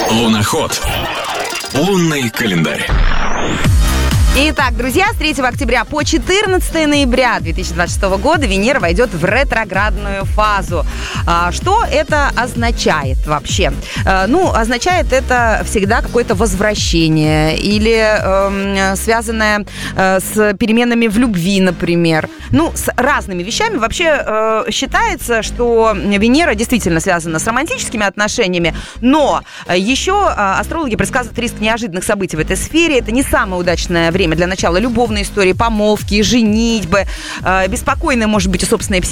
Луноход. Лунный календарь. Итак, друзья, с 3 октября по 14 ноября 2026 года Венера войдет в ретроградную фазу. Что это означает вообще? Означает это всегда какое-то возвращение или связанное с переменами в любви, например. С разными вещами. Вообще считается, что Венера действительно связана с романтическими отношениями, но еще астрологи предсказывают риск неожиданных событий в этой сфере. Это не самое удачное время для начала любовной истории, помолвки, женитьбы. Беспокойная может быть и собственная